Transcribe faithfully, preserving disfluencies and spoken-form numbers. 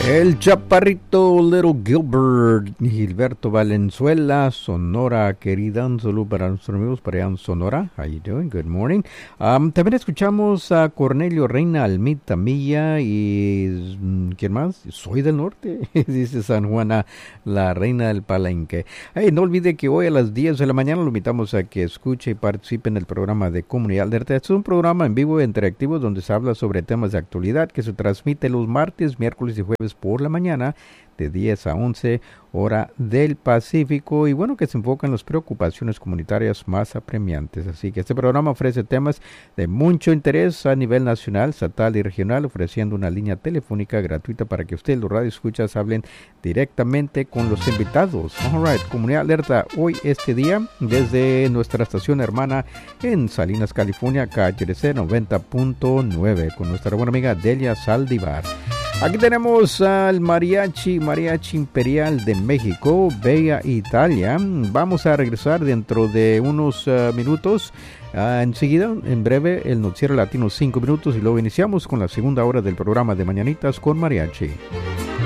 El chaparrito Little Gilbert, Gilberto Valenzuela, Sonora, querida. Un saludo para nuestros amigos para allá en Sonora. How you doing? Good morning. Um, también escuchamos a Cornelio Reina Almita Milla y ¿quién más? Soy del norte, dice San Juana, la reina del Palenque. Hey, no olvide que hoy a las diez de la mañana lo invitamos a que escuche y participe en el programa de Comunidad Alerta. Es un programa en vivo e interactivo donde se habla sobre temas de actualidad que se transmite los martes, miércoles y jueves por la mañana de diez a once hora del Pacífico y bueno, que se enfoca en las preocupaciones comunitarias más apremiantes. Así que este programa ofrece temas de mucho interés a nivel nacional, estatal y regional, ofreciendo una línea telefónica gratuita para que usted, los radioescuchas, hablen directamente con los invitados. All right, Comunidad Alerta, hoy este día desde nuestra estación hermana en Salinas, California, K H R C noventa punto nueve con nuestra buena amiga Delia Saldívar. Aquí tenemos al Mariachi, Mariachi Imperial de México, Bella Italia. Vamos a regresar dentro de unos uh, minutos. Uh, enseguida, en breve, el noticiero latino cinco minutos y luego iniciamos con la segunda hora del programa de Mañanitas con Mariachi.